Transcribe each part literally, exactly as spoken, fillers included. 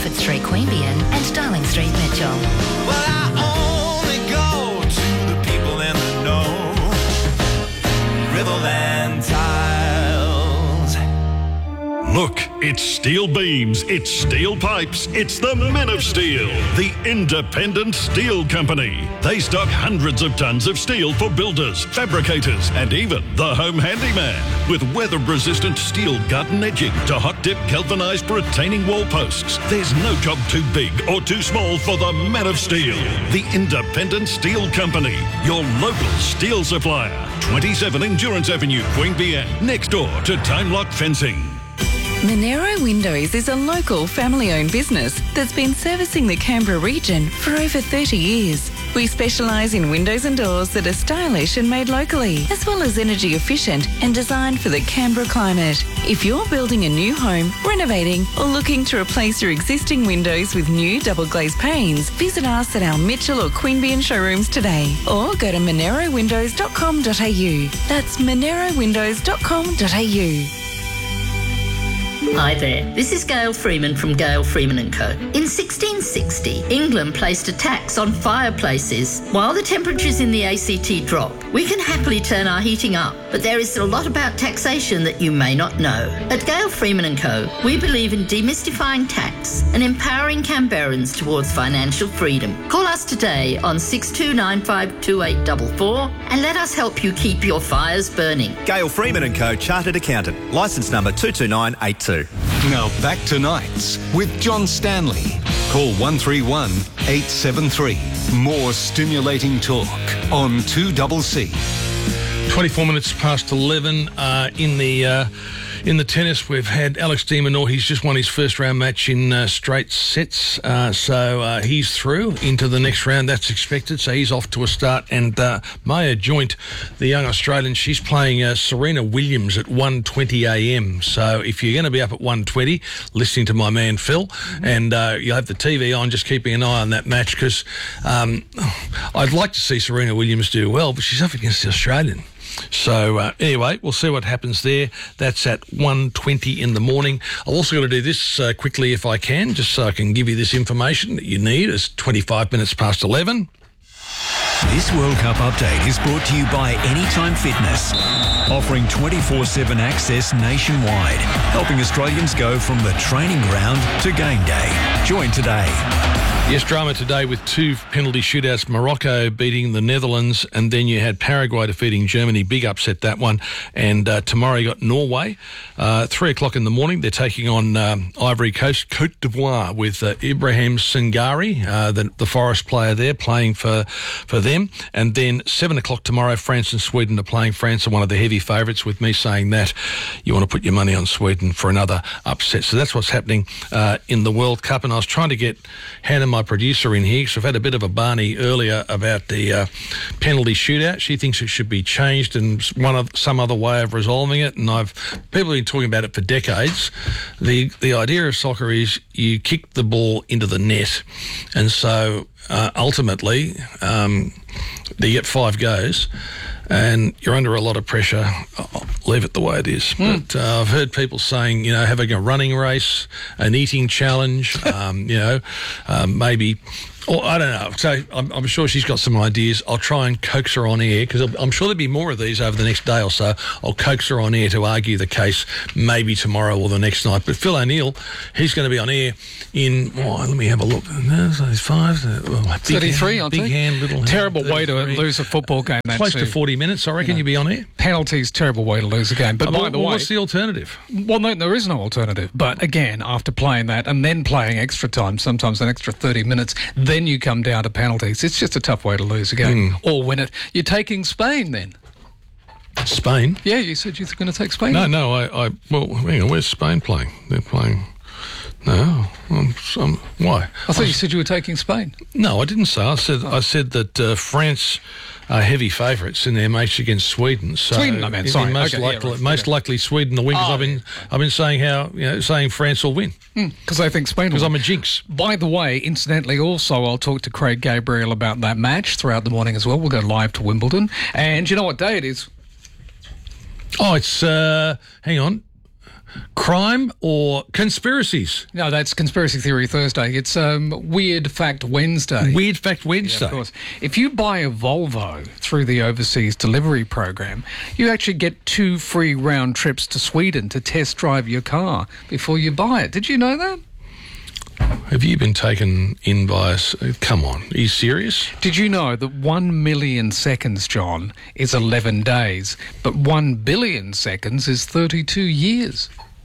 Bedford Street, Queanbeyan and Darling Street, Mitchell. Well, I only go to the people in the know. Riverland Tiles. Look, it's steel beams, it's steel pipes, it's the Men of Steel, the independent steel company. They stock hundreds of tons of steel for builders, fabricators, and even the home handyman. With weather-resistant steel garden edging to hot-dip galvanised retaining wall posts, there's no job too big or too small for the Men of Steel, the independent steel company, your local steel supplier. twenty-seven Endurance Avenue, Queanbeyan, next door to Time Lock Fencing. Monero Windows is a local family-owned business that's been servicing the Canberra region for over thirty years. We specialise in windows and doors that are stylish and made locally, as well as energy efficient and designed for the Canberra climate. If you're building a new home, renovating or looking to replace your existing windows with new double glazed panes, visit us at our Mitchell or Queanbeyan showrooms today or go to monero windows dot com dot a u. That's monero windows dot com dot a u. Hi there, this is Gail Freeman from Gail Freeman and Co. In sixteen sixty, England placed a tax on fireplaces. While the temperatures in the A C T drop, we can happily turn our heating up, but there is a lot about taxation that you may not know. At Gail Freeman and Co, we believe in demystifying tax and empowering Canberrans towards financial freedom. Call us today on six two nine five two eight four four and let us help you keep your fires burning. Gail Freeman and Co, Chartered Accountant, licence number two two nine eight two. Now back to Nights with John Stanley. Call one three one eight seven three. More stimulating talk on two C C. twenty-four minutes past eleven uh, in the uh, in the tennis. We've had Alex de Minaur. He's just won his first round match in uh, straight sets, uh, so uh, he's through into the next round. That's expected. So he's off to a start. And uh, Maya Joint, the young Australian, she's playing uh, Serena Williams at one twenty a m. So if you're going to be up at one twenty, listening to my man Phil, mm-hmm. and uh, you'll have the T V on, just keeping an eye on that match because um, I'd like to see Serena Williams do well, but she's up against the Australian. So uh, anyway, we'll see what happens there. That's at one twenty in the morning. I've also got to do this uh, quickly if I can, just so I can give you this information that you need. It's twenty-five minutes past eleven. This World Cup update is brought to you by Anytime Fitness, offering twenty-four seven access nationwide, helping Australians go from the training ground to game day. Join today. Yes, drama today with two penalty shootouts. Morocco beating the Netherlands, and then you had Paraguay defeating Germany. Big upset, that one. And uh, tomorrow you got Norway. Uh, three o'clock in the morning, they're taking on um, Ivory Coast, Cote d'Ivoire, with uh, Ibrahim Sangari, uh, the, the Forest player there, playing for, for them. And then seven o'clock tomorrow, France and Sweden are playing. France are one of the heavy favourites, with me saying that you want to put your money on Sweden for another upset. So that's what's happening uh, in the World Cup. And I was trying to get Hannah, my producer, in here, because I've had a bit of a Barney earlier about the uh, penalty shootout. She thinks it should be changed and one of some other way of resolving it. And I've people have been talking about it for decades. The the idea of soccer is you kick the ball into the net, and so uh, ultimately um, you get five goes. And you're under a lot of pressure. I'll leave it the way it is. Mm. But uh, I've heard people saying, you know, having a running race, an eating challenge, um, you know, um, maybe, or I don't know. So I'm, I'm sure she's got some ideas. I'll try and coax her on air, because I'm sure there'll be more of these over the next day or so. I'll coax her on air to argue the case maybe tomorrow or the next night. But Phil O'Neill, he's going to be on air in, oh, let me have a look. No, so five, well, thirty-three, hand, I'll big take. hand, little Terrible hand, way to lose a football game. Close to forty minutes, I reckon, you know, you'll be on air. Penalties, terrible way to lose a game. But uh, by well, the well, way, what's the alternative? Well, no, there is no alternative. But again, after playing that and then playing extra time, sometimes an extra thirty minutes, then you come down to penalties. It's just a tough way to lose a game mm. or win it. You're taking Spain then. Spain? Yeah, you said you were going to take Spain. No, no, I, I well, hang on, where's Spain playing? They're playing. No, I'm, I'm, why? I thought I was, you said you were taking Spain. No, I didn't say. I said oh. I said that uh, France are heavy favourites in their match against Sweden. So Sweden, I meant. Sorry, most okay, likely, yeah, right, most yeah. likely Sweden the win. Because oh, I've been, yeah. I've been saying how you know, saying France will win because mm, I think Spain. Because I'm a jinx. By the way, incidentally, also I'll talk to Craig Gabriel about that match throughout the morning as well. We'll go live to Wimbledon, and you know what day it is? Oh, it's uh, hang on. crime or conspiracies? No, that's Conspiracy Theory Thursday. It's um, Weird Fact Wednesday. Weird Fact Wednesday. Yeah, of course. If you buy a Volvo through the overseas delivery program, you actually get two free round trips to Sweden to test drive your car before you buy it. Did you know that? Have you been taken in by us? Come on, are you serious? Did you know that one million seconds, John, is eleven days, but one billion seconds is thirty-two years?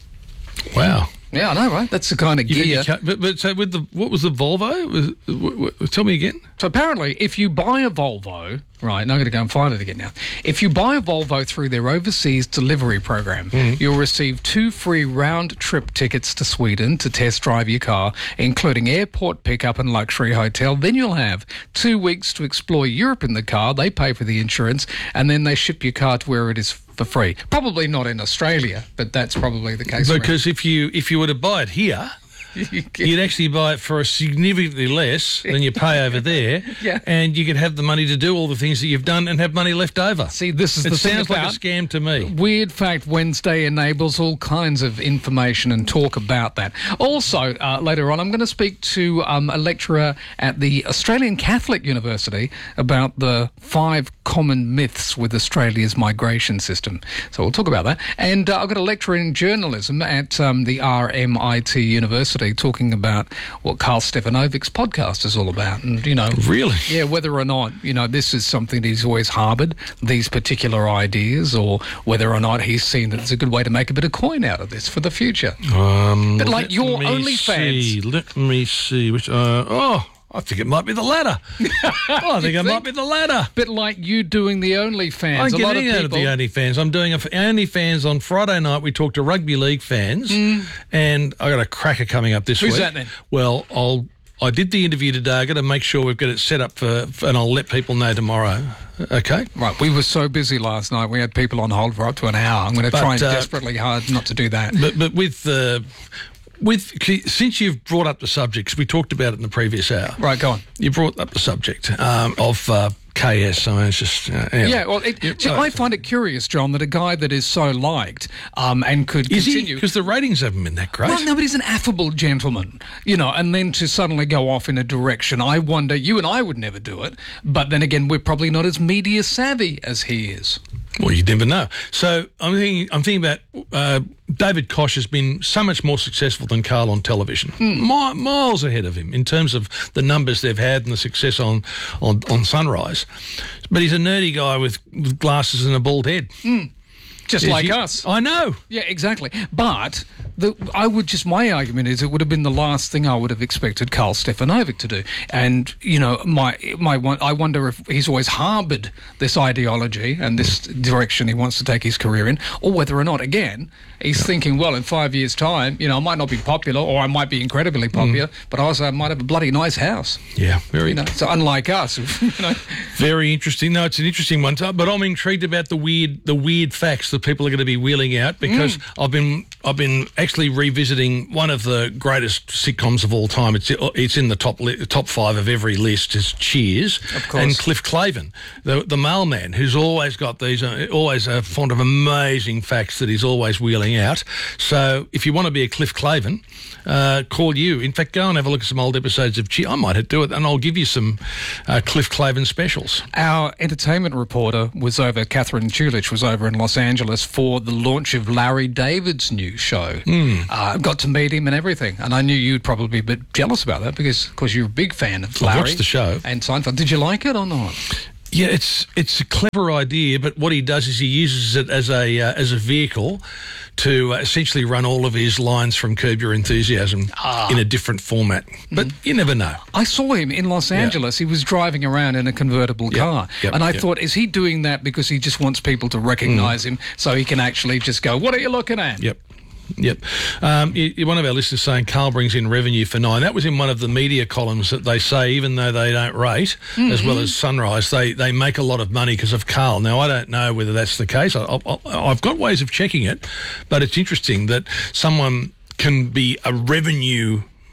Wow. Yeah, I know, right? That's the kind of You gear. ca- but, but so with the what was the Volvo? Was, w- w- tell me again. So apparently, if you buy a Volvo, right, and I'm going to go and find it again now. If you buy a Volvo through their overseas delivery program, Mm-hmm. you'll receive two free round-trip tickets to Sweden to test drive your car, including airport pickup and luxury hotel. Then you'll have two weeks to explore Europe in the car. They pay for the insurance, and then they ship your car to where it is for free. Probably not in Australia, but that's probably the case. Because if you if you were to buy it here, you'd actually buy it for a significantly less than you pay over there, Yeah. and you could have the money to do all the things that you've done and have money left over. See, this is it the thing sounds like about- a scam to me. Weird Fact Wednesday enables all kinds of information and talk about that. Also, uh, later on, I'm going to speak to um, a lecturer at the Australian Catholic University about the five common myths with Australia's migration system. So we'll talk about that. And uh, I've got a lecturer in journalism at um, the R M I T University talking about what Carl Stefanovic's podcast is all about. And, you know... Really? Yeah, whether or not, you know, this is something that he's always harboured, these particular ideas, or whether or not he's seen that it's a good way to make a bit of coin out of this for the future. Um, But like let your me OnlyFans. see, Let me see. Which? Uh, oh, I think it might be the latter. Oh, I think it might be the latter. Bit like you doing the OnlyFans. I'm a lot of getting out of people... the OnlyFans. I'm doing a f- OnlyFans on Friday night. We talked to rugby league fans, and I got a cracker coming up this Who's week. that then? Well, I'll. I did the interview today. I've got to make sure we've got it set up for, for, and I'll let people know tomorrow. Okay? Right, we were so busy last night. We had people on hold for up to an hour. I'm going to But, try and uh, desperately hard not to do that. But but with uh, with since you've brought up the subjects, we talked about it in the previous hour. Right, go on. You brought up the subject um, of uh, K S. I mean, it's just uh, anyway. Yeah, well, it, Yeah, see, right. I find it curious, John, that a guy that is so liked um, and could Is he? continue... Because the ratings haven't been that great. Well, no, but he's an affable gentleman, you know, and then to suddenly go off in a direction, I wonder, you and I would never do it, but then again, we're probably not as media savvy as he is. Well, you never know. So I'm thinking, I'm thinking about uh, David Koch has been so much more successful than Carl on television, Mi- miles ahead of him in terms of the numbers they've had and the success on, on, on Sunrise. But he's a nerdy guy with, with glasses and a bald head. Just Yes, like you- us. I know. Yeah, exactly. But the, I would just, my argument is it would have been the last thing I would have expected Carl Stefanovic to do. And, you know, my, my one, I wonder if he's always harboured this ideology and this direction he wants to take his career in, or whether or not, again, he's thinking, well, in five years' time, you know, I might not be popular or I might be incredibly popular, but I also might have a bloody nice house. Yeah, very You know, so unlike us, you know. Very interesting. No, it's an interesting one. But I'm intrigued about the weird, the weird facts that people are going to be wheeling out because Mm. I've been, I've been actually revisiting one of the greatest sitcoms of all time. It's, it's in the top, li- top five of every list. Is Cheers, Of course. and Cliff Clavin, the the mailman, who's always got these, uh, always uh, fond of amazing facts that he's always wheeling out. So if you want to be a Cliff Clavin, uh, call you. In fact, go and have a look at some old episodes of Cheers. I might do it, and I'll give you some uh, Cliff Clavin specials. Our entertainment reporter was over, Catherine Chulich was over in Los Angeles for the launch of Larry David's new show. Hmm. Uh, got to meet him and everything. And I knew you'd probably be a bit jealous about that because, of course, you're a big fan of Larry. watched the show. And Seinfeld. Did you like it or not? Yeah, it's it's a clever idea, but what he does is he uses it as a uh, as a vehicle to uh, essentially run all of his lines from Curb Your Enthusiasm Ah. in a different format. But you never know. I saw him in Los Angeles. He was driving around in a convertible car. yep, and I yep. thought, is he doing that because he just wants people to recognise him so he can actually just go, what are you looking at? Yep. Yep. Um, you, you- one of our listeners saying Carl brings in revenue for nine. That was in one of the media columns that they say, even though they don't rate, as well as Sunrise, they, they make a lot of money because of Carl. Now, I don't know whether that's the case. I, I, I've got ways of checking it, but it's interesting that someone can be a revenue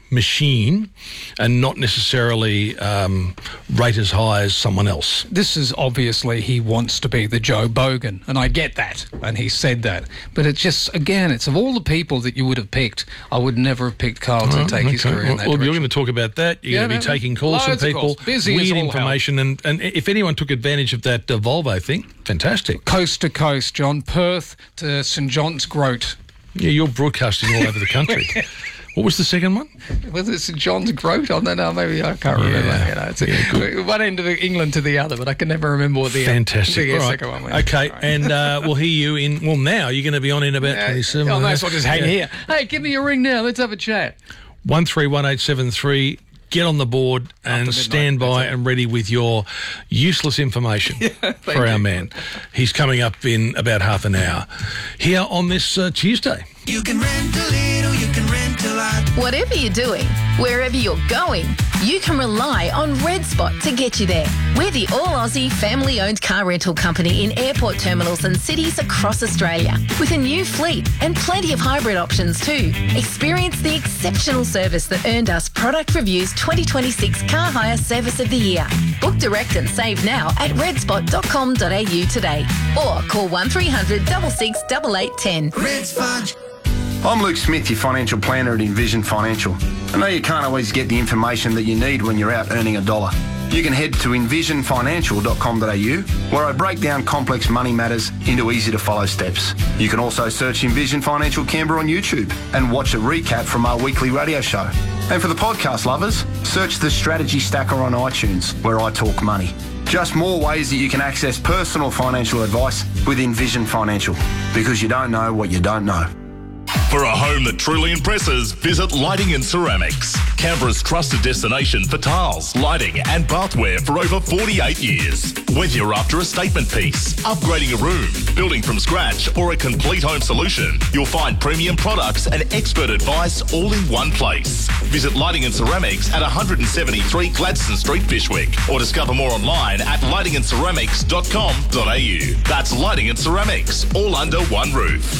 machine and not necessarily um, rate as high as someone else. This is obviously he wants to be the Joe Bogan, and I get that, and he said that. But it's just, again, it's of all the people that you would have picked, I would never have picked Carl to Oh, take his okay. career in Well, that well, direction. you're going to talk about that. You're Yeah, going to no, be taking no. calls from Loads of people, calls. Busy as weird all information, and, and if anyone took advantage of that uh, Volvo thing, fantastic. Coast to coast, John. Perth to St John's Groat. Yeah, you're broadcasting all over the country. What was the second one? Was it St John's Groat? I don't know. Maybe I can't Yeah. remember. You know, it's a, one end of England to the other, but I can never remember what the Fantastic. the All right. second one was. Okay, and uh, we'll hear you in. Well, now you're going to be on in about Yeah, twenty-seven. I may as well just hang Yeah. here. Hey, give me a ring now. Let's have a chat. One three one eight seven three. Get on the board and stand by and ready with your useless information for our man. He's coming up in about half an hour here on this uh, Tuesday. You can rent a little, you can rent a lot. Whatever you're doing, wherever you're going, you can rely on Red Spot to get you there. We're the all-Aussie family-owned car rental company in airport terminals and cities across Australia, with a new fleet and plenty of hybrid options too. Experience the exceptional service that earned us Product Review's twenty twenty-six Car Hire Service of the Year. Book direct and save now at red spot dot com dot a u today, or call one three hundred, six six, eight eight one zero. Red Spot. I'm Luke Smith, your financial planner at Envision Financial. I know you can't always get the information that you need when you're out earning a dollar. You can head to envision financial dot com dot a u, where I break down complex money matters into easy-to-follow steps. You can also search Envision Financial Canberra on YouTube and watch a recap from our weekly radio show. And for the podcast lovers, search the Strategy Stacker on iTunes, where I talk money. Just more ways that you can access personal financial advice with Envision Financial, because you don't know what you don't know. For a home that truly impresses, visit Lighting and Ceramics, Canberra's trusted destination for tiles, lighting and bathware for over forty-eight years. Whether you're after a statement piece, upgrading a room, building from scratch, or a complete home solution, you'll find premium products and expert advice all in one place. Visit Lighting and Ceramics at one seventy-three Gladstone Street, Bishwick, or discover more online at lighting and ceramics dot com dot a u. That's Lighting and Ceramics, all under one roof.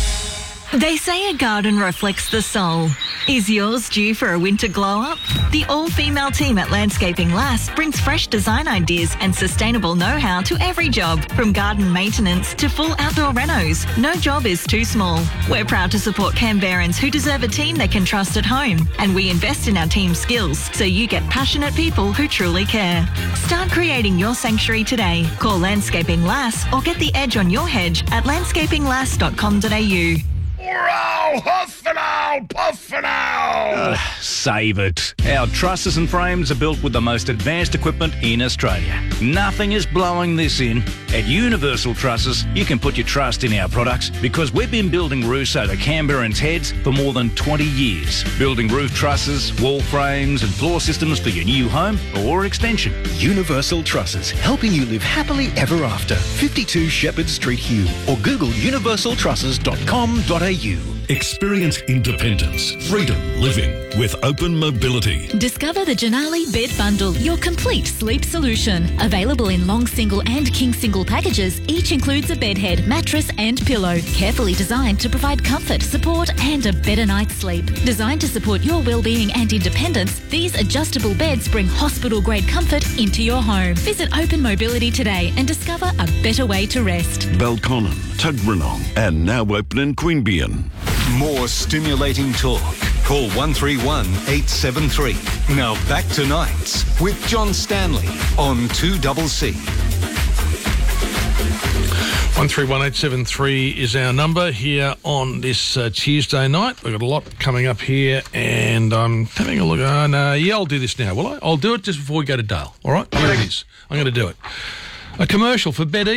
They say a garden reflects the soul. Is yours due for a winter glow-up? The all-female team at Landscaping Lass brings fresh design ideas and sustainable know-how to every job, from garden maintenance to full outdoor renos. No job is too small. We're proud to support Canberrans who deserve a team they can trust at home, and we invest in our team's skills so you get passionate people who truly care. Start creating your sanctuary today. Call Landscaping Lass or get the edge on your hedge at landscaping lass dot com dot a u. Hurrah! Huff and ow! Puff and ow! Uh, save it. Our trusses and frames are built with the most advanced equipment in Australia. Nothing is blowing this in. At Universal Trusses, you can put your trust in our products because we've been building roofs over Canberrans' heads for more than twenty years. Building roof trusses, wall frames and floor systems for your new home or extension. Universal Trusses, helping you live happily ever after. fifty-two Shepherd Street, Hugh, or Google universal trusses dot com dot a u. Experience independence, freedom living with Open Mobility. Discover the Janali Bed Bundle, your complete sleep solution. Available in long single and king single packages, each includes a bed head, mattress and pillow. Carefully designed to provide comfort, support and a better night's sleep. Designed to support your well-being and independence, these adjustable beds bring hospital-grade comfort into your home. Visit Open Mobility today and discover a better way to rest. Belconnen, Tuggeranong, and now open in Queanbeyan. More stimulating talk. Call one three one eight seven three. Now back to Nights with John Stanley on two C C. one three one eight seven three is our number here on this uh, Tuesday night. We've got a lot coming up here, and I'm having a look. Oh, no, yeah, I'll do this now, will I? I'll do it just before we go to Dale. All right? Here it is. I'm going to do it. A commercial for Bed